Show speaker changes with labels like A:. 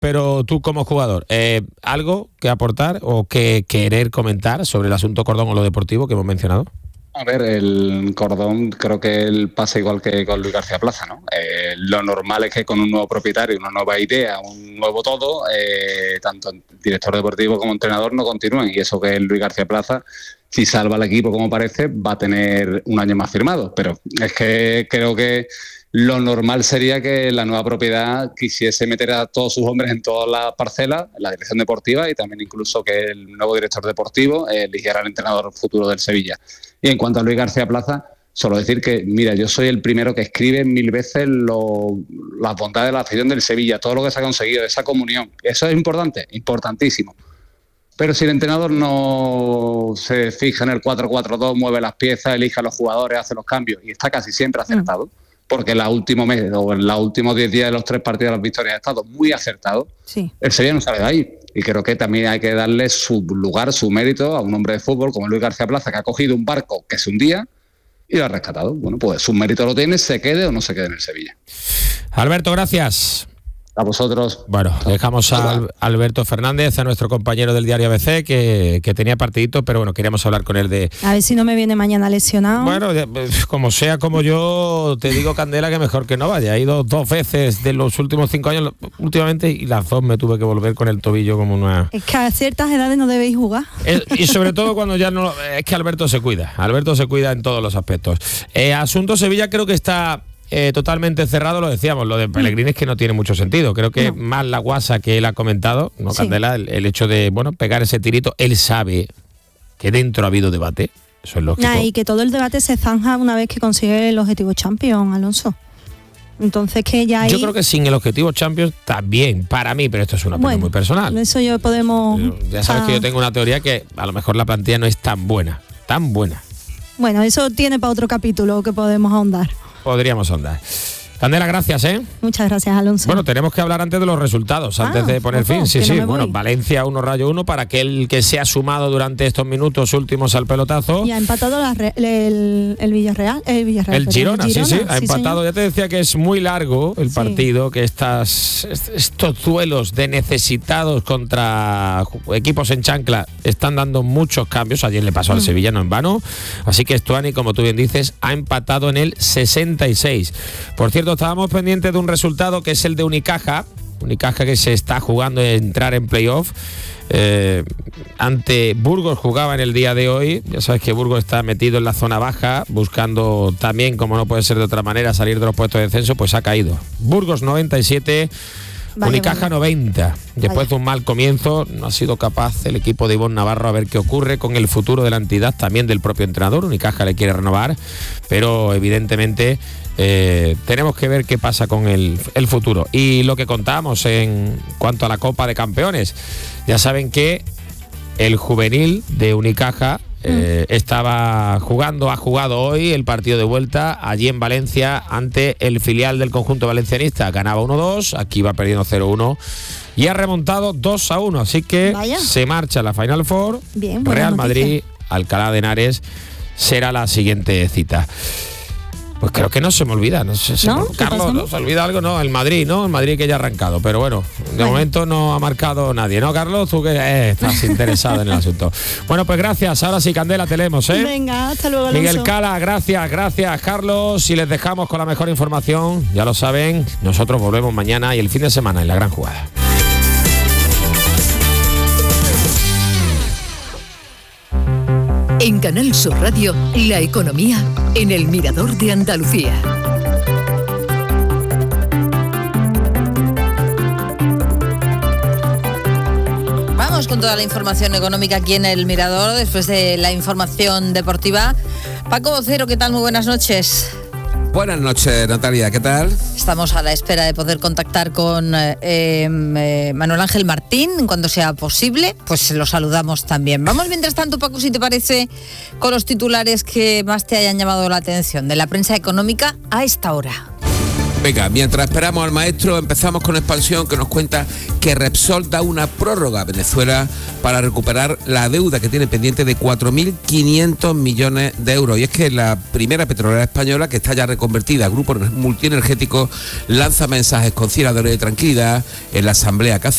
A: Pero tú como jugador, ¿algo que aportar o que querer comentar sobre el asunto Cordón o lo deportivo que hemos mencionado?
B: A ver, el Cordón creo que él pasa igual que con Luis García Plaza, ¿no? Lo normal es que con un nuevo propietario, una nueva idea, un nuevo todo, tanto director deportivo como entrenador no continúen. Y eso que Luis García Plaza, si salva al equipo como parece, va a tener un año más firmado. Pero es que creo que lo normal sería que la nueva propiedad quisiese meter a todos sus hombres en todas las parcelas, en la dirección deportiva, y también incluso que el nuevo director deportivo eligiera al entrenador futuro del Sevilla. Y en cuanto a Luis García Plaza, solo decir que, mira, yo soy el primero que escribe 1000 veces las bondades de la afición del Sevilla, todo lo que se ha conseguido, esa comunión. Eso es importante, importantísimo. Pero si el entrenador no se fija en el 4-4-2, mueve las piezas, elige a los jugadores, hace los cambios, y está casi siempre acertado, porque en los últimos meses o en los últimos 10 días de los 3 partidos de las victorias ha estado muy acertado, sí. El Sevilla no sale de ahí. Y creo que también hay que darle su lugar, su mérito a un hombre de fútbol como Luis García Plaza, que ha cogido un barco que se hundía y lo ha rescatado. Bueno, pues su mérito lo tiene, se quede o no se quede en el Sevilla.
A: Alberto, gracias.
B: A vosotros.
A: Bueno, dejamos a Alberto Fernández, a nuestro compañero del diario ABC, que tenía partidito, pero bueno, queríamos hablar con él de...
C: A ver si no me viene mañana lesionado.
A: Bueno, como sea como yo, te digo, Candela, que mejor que no vaya. He ido 2 veces de los últimos 5 años, últimamente, y las 2 me tuve que volver con el tobillo como una...
C: Es que a ciertas edades no debéis jugar.
A: Y sobre todo cuando ya no... Es que Alberto se cuida en todos los aspectos. Asunto Sevilla creo que está... totalmente cerrado, lo decíamos, lo de Pellegrini es que no tiene mucho sentido, creo que más la guasa que él ha comentado, ¿no, Candela? El hecho de, bueno, pegar ese tirito, él sabe que dentro ha habido debate, eso es lógico.
C: Y que todo el debate se zanja una vez que consigue el objetivo Champions, Alonso. Entonces que ya
A: Yo creo que sin el objetivo Champions también, para mí, pero esto es una opinión muy personal.
C: Eso yo podemos...
A: Ya sabes que yo tengo una teoría que a lo mejor la plantilla no es tan buena.
C: Bueno, eso tiene para otro capítulo que podemos ahondar.
A: Podríamos andar. Candela, gracias, ¿eh?
C: Muchas gracias, Alonso.
A: Bueno, tenemos que hablar antes de los resultados, antes de poner fin. Sí. Bueno, Valencia 1, Rayo 1, para aquel que se ha sumado durante estos minutos últimos al pelotazo.
C: Y ha empatado el Villarreal.
A: El Girona, sí, ha empatado. Señor. Ya te decía que es muy largo el partido, que estos duelos de necesitados contra equipos en chancla están dando muchos cambios. Ayer le pasó al Sevilla, no en vano. Así que Stuani, como tú bien dices, ha empatado en el 66. Por cierto, estábamos pendientes de un resultado que es el de Unicaja que se está jugando en entrar en playoff. Ante Burgos jugaba en el día de hoy. Ya sabes que Burgos está metido en la zona baja, buscando también, como no puede ser de otra manera, salir de los puestos de descenso, pues ha caído. Burgos 97, Unicaja 90. Después de un mal comienzo, no ha sido capaz el equipo de Ivonne Navarro a ver qué ocurre con el futuro de la entidad, también del propio entrenador. Unicaja le quiere renovar, pero evidentemente tenemos que ver qué pasa con el futuro. Y lo que contábamos en cuanto a la Copa de Campeones, ya saben que el juvenil de Unicaja ha jugado hoy el partido de vuelta allí en Valencia ante el filial del conjunto valencianista. Ganaba 1-2, aquí va perdiendo 0-1 y ha remontado 2-1, así que se marcha a la Final Four.
C: Bien,
A: Real Madrid, Alcalá de Henares será la siguiente cita. Pues creo que no se me olvida, no sé, Carlos, ¿no se olvida algo? No, el Madrid, ¿no? El Madrid que ya ha arrancado, pero bueno, de momento no ha marcado nadie, ¿no, Carlos? Tú que estás interesado en el asunto. Bueno, pues gracias, ahora sí, Candela, te leemos, ¿eh?
C: Venga, hasta luego, Alonso.
A: Miguel Cala, gracias, Carlos, y les dejamos con la mejor información, ya lo saben, nosotros volvemos mañana y el fin de semana en La Gran Jugada.
D: En Canal Sur Radio, la economía en el Mirador de Andalucía.
E: Vamos con toda la información económica aquí en el Mirador, después de la información deportiva. Paco Vocero, ¿qué tal? Muy buenas noches.
F: Buenas noches, Natalia, ¿qué tal?
E: Estamos a la espera de poder contactar con Manuel Ángel Martín en cuanto sea posible, pues lo saludamos también. Vamos mientras tanto, Paco, si te parece, con los titulares que más te hayan llamado la atención de la prensa económica a esta hora.
F: Venga, mientras esperamos al maestro, empezamos con Expansión, que nos cuenta que Repsol da una prórroga a Venezuela para recuperar la deuda que tiene pendiente de 4.500 millones de euros. Y es que la primera petrolera española, que está ya reconvertida a grupo multienergético, lanza mensajes conciliadores de tranquilidad en la asamblea que hace